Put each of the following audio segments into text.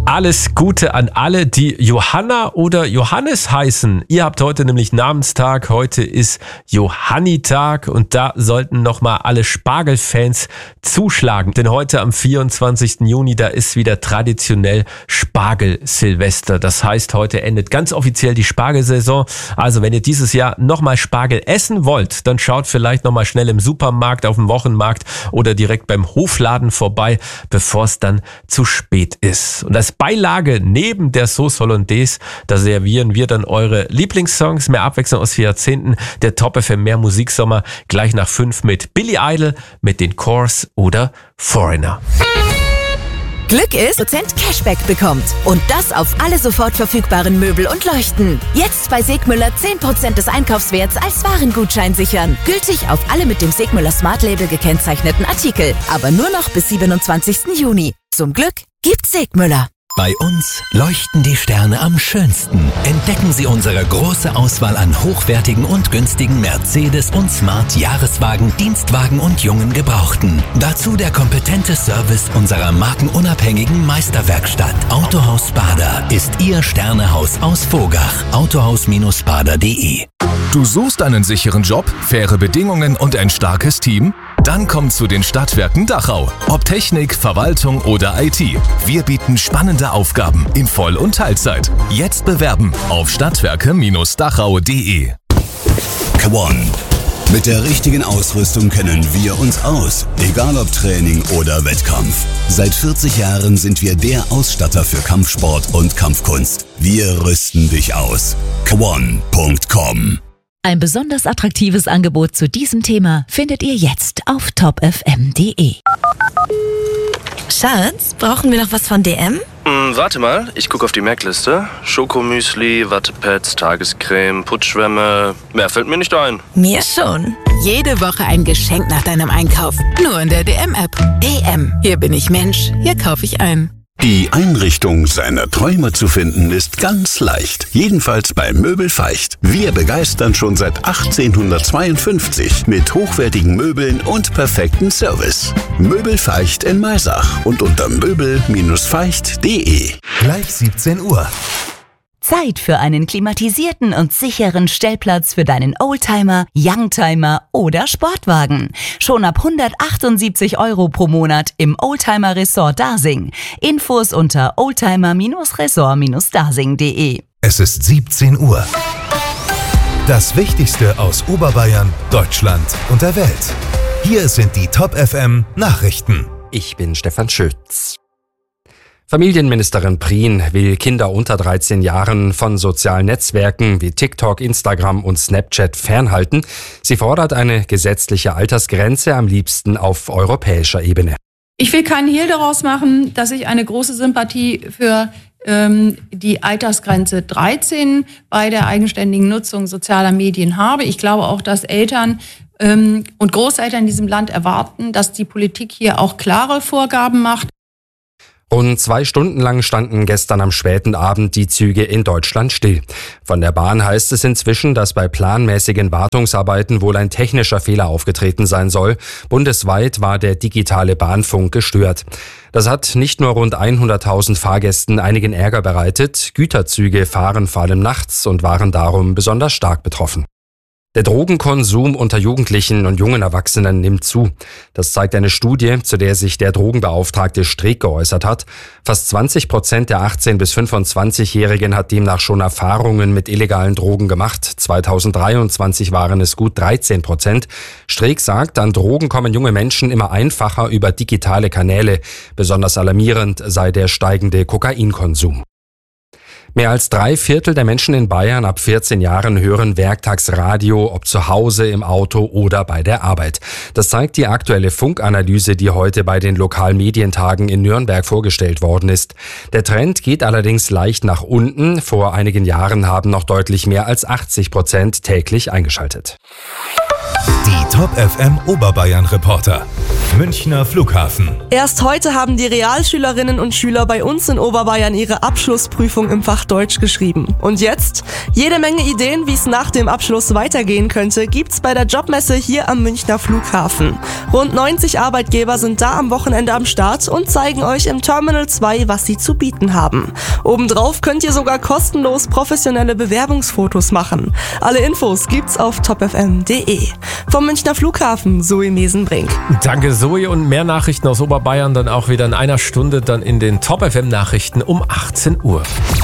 Alles Gute an alle, die Johanna oder Johannes heißen. Ihr habt heute nämlich Namenstag. Heute ist Johannitag und da sollten nochmal alle Spargelfans zuschlagen. Denn heute am 24. Juni, da ist wieder traditionell Spargel-Silvester. Das heißt, heute endet ganz offiziell die Spargelsaison. Also wenn ihr dieses Jahr nochmal Spargel essen wollt, dann schaut vielleicht nochmal schnell im Supermarkt, auf dem Wochenmarkt oder direkt beim Hofladen vorbei, bevor es dann zu spät ist. Und als Beilage neben der Sauce Hollandaise, da servieren wir dann eure Lieblingssongs, mehr Abwechslung aus 4 Jahrzehnten, der Top FM mehr Musiksommer, gleich nach 5 mit Billy Idol, mit den Course oder Foreigner. Glück ist, % Cashback bekommt. Und das auf alle sofort verfügbaren Möbel und Leuchten. Jetzt bei Segmüller 10% des Einkaufswerts als Warengutschein sichern. Gültig auf alle mit dem Segmüller Smart Label gekennzeichneten Artikel. Aber nur noch bis 27. Juni. Zum Glück gibt's Segmüller. Bei uns leuchten die Sterne am schönsten. Entdecken Sie unsere große Auswahl an hochwertigen und günstigen Mercedes- und Smart-Jahreswagen, Dienstwagen und jungen Gebrauchten. Dazu der kompetente Service unserer markenunabhängigen Meisterwerkstatt. Autohaus Bader ist Ihr Sternehaus aus Vogach. Autohaus-bader.de. Du suchst einen sicheren Job, faire Bedingungen und ein starkes Team? Dann komm zu den Stadtwerken Dachau. Ob Technik, Verwaltung oder IT. Wir bieten spannende Aufgaben in Voll- und Teilzeit. Jetzt bewerben auf stadtwerke-dachau.de. Kwon. Mit der richtigen Ausrüstung kennen wir uns aus, egal ob Training oder Wettkampf. Seit 40 Jahren sind wir der Ausstatter für Kampfsport und Kampfkunst. Wir rüsten dich aus. Kwon.com. Ein besonders attraktives Angebot zu diesem Thema findet ihr jetzt auf topfm.de. Schatz, brauchen wir noch was von DM? Warte mal, ich gucke auf die Merkliste. Schokomüsli, Wattepads, Tagescreme, Putzschwämme. Mehr fällt mir nicht ein. Mir schon. Jede Woche ein Geschenk nach deinem Einkauf. Nur in der DM-App. DM. Hier bin ich Mensch. Hier kaufe ich ein. Die Einrichtung seiner Träume zu finden ist ganz leicht. Jedenfalls bei Möbel Feicht. Wir begeistern schon seit 1852 mit hochwertigen Möbeln und perfekten Service. Möbel Feicht in Maisach und unter möbel-feicht.de. Gleich 17 Uhr. Zeit für einen klimatisierten und sicheren Stellplatz für deinen Oldtimer, Youngtimer oder Sportwagen. Schon ab 178 € pro Monat im Oldtimer Resort Dasing. Infos unter oldtimer-resort-dasing.de. Es ist 17 Uhr. Das Wichtigste aus Oberbayern, Deutschland und der Welt. Hier sind die Top FM Nachrichten. Ich bin Stefan Schütz. Familienministerin Prien will Kinder unter 13 Jahren von sozialen Netzwerken wie TikTok, Instagram und Snapchat fernhalten. Sie fordert eine gesetzliche Altersgrenze, am liebsten auf europäischer Ebene. Ich will keinen Hehl daraus machen, dass ich eine große Sympathie für die Altersgrenze 13 bei der eigenständigen Nutzung sozialer Medien habe. Ich glaube auch, dass Eltern und Großeltern in diesem Land erwarten, dass die Politik hier auch klare Vorgaben macht. Rund 2 Stunden lang standen gestern am späten Abend die Züge in Deutschland still. Von der Bahn heißt es inzwischen, dass bei planmäßigen Wartungsarbeiten wohl ein technischer Fehler aufgetreten sein soll. Bundesweit war der digitale Bahnfunk gestört. Das hat nicht nur rund 100.000 Fahrgästen einigen Ärger bereitet. Güterzüge fahren vor allem nachts und waren darum besonders stark betroffen. Der Drogenkonsum unter Jugendlichen und jungen Erwachsenen nimmt zu. Das zeigt eine Studie, zu der sich der Drogenbeauftragte Streeck geäußert hat. Fast 20% der 18- bis 25-Jährigen hat demnach schon Erfahrungen mit illegalen Drogen gemacht. 2023 waren es gut 13%. Streeck sagt, an Drogen kommen junge Menschen immer einfacher über digitale Kanäle. Besonders alarmierend sei der steigende Kokainkonsum. Mehr als 3/4 der Menschen in Bayern ab 14 Jahren hören werktags Radio, ob zu Hause, im Auto oder bei der Arbeit. Das zeigt die aktuelle Funkanalyse, die heute bei den Lokalmedientagen in Nürnberg vorgestellt worden ist. Der Trend geht allerdings leicht nach unten. Vor einigen Jahren haben noch deutlich mehr als 80% täglich eingeschaltet. Die Top FM Oberbayern Reporter. Münchner Flughafen. Erst heute haben die Realschülerinnen und Schüler bei uns in Oberbayern ihre Abschlussprüfung im Fach Deutsch geschrieben. Und jetzt? Jede Menge Ideen, wie es nach dem Abschluss weitergehen könnte, gibt's bei der Jobmesse hier am Münchner Flughafen. Rund 90 Arbeitgeber sind da am Wochenende am Start und zeigen euch im Terminal 2, was sie zu bieten haben. Obendrauf könnt ihr sogar kostenlos professionelle Bewerbungsfotos machen. Alle Infos gibt's auf topfm.de. Vom Münchner Flughafen, Zoe Mesenbrink. Danke Zoe, und mehr Nachrichten aus Oberbayern dann auch wieder in einer Stunde, dann in den Top FM Nachrichten um 18 Uhr.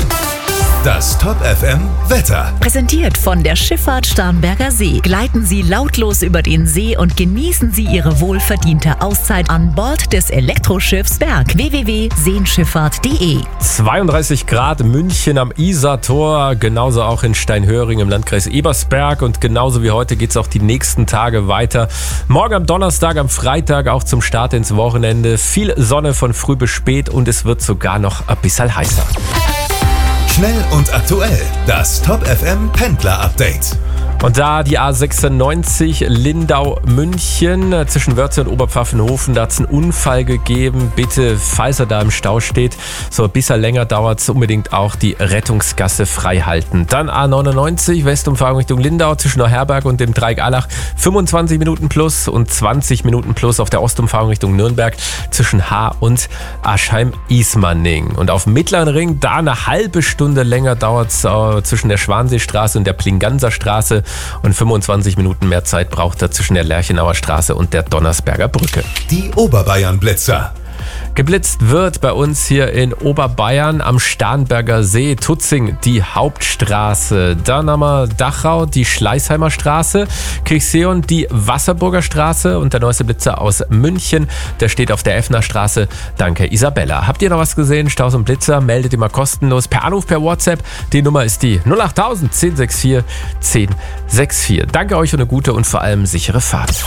Das Top FM Wetter. Präsentiert von der Schifffahrt Starnberger See. Gleiten Sie lautlos über den See und genießen Sie Ihre wohlverdiente Auszeit an Bord des Elektroschiffs Berg. www.seenschifffahrt.de. 32 Grad München am Isartor, genauso auch in Steinhöring im Landkreis Ebersberg, und genauso wie heute geht es auch die nächsten Tage weiter. Morgen am Donnerstag, am Freitag auch zum Start ins Wochenende. Viel Sonne von früh bis spät und es wird sogar noch ein bisschen heißer. Schnell und aktuell, das Top FM Pendler Update. Und da die A96 Lindau-München zwischen Wörth und Oberpfaffenhofen, da hat es einen Unfall gegeben. Bitte, falls er da im Stau steht, so ein bisschen länger dauert es, unbedingt auch die Rettungsgasse frei halten. Dann A99 Westumfahrung Richtung Lindau zwischen Neuherberg und dem Dreieck Allach 25 Minuten plus und 20 Minuten plus auf der Ostumfahrung Richtung Nürnberg zwischen Haar und Aschheim-Ismaning. Und auf dem Mittleren Ring, da eine halbe Stunde länger dauert es zwischen der Schwanseestraße und der Plinganser Straße. Und 25 Minuten mehr Zeit braucht er zwischen der Lerchenauer Straße und der Donnersberger Brücke. Die Oberbayern-Blitzer. Geblitzt wird bei uns hier in Oberbayern am Starnberger See, Tutzing die Hauptstraße. Dann haben wir Dachau die Schleißheimer Straße, Kirchseeon die Wasserburger Straße und der neueste Blitzer aus München, der steht auf der Effner Straße. Danke Isabella. Habt ihr noch was gesehen? Staus und Blitzer, meldet immer kostenlos per Anruf, per WhatsApp. Die Nummer ist die 08000 1064 1064. Danke euch und eine gute und vor allem sichere Fahrt.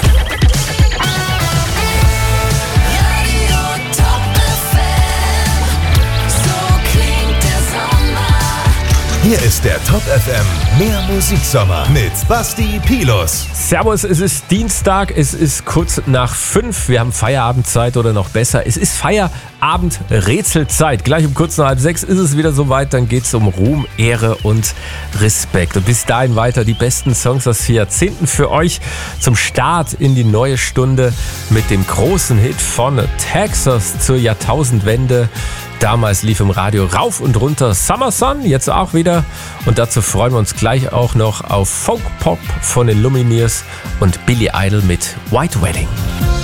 Hier ist der Top FM Mehr Musiksommer mit Basti Pilus. Servus, es ist Dienstag, es ist kurz nach 5. Wir haben Feierabendzeit oder noch besser, es ist Feierabend-Rätselzeit. Gleich um kurz nach 5:30 ist es wieder soweit, dann geht es um Ruhm, Ehre und Respekt. Und bis dahin weiter die besten Songs aus 4 Jahrzehnten für euch zum Start in die neue Stunde mit dem großen Hit von Texas zur Jahrtausendwende. Damals lief im Radio rauf und runter Summer Sun, jetzt auch wieder. Und dazu freuen wir uns gleich auch noch auf Folk Pop von den Lumineers und Billy Idol mit White Wedding.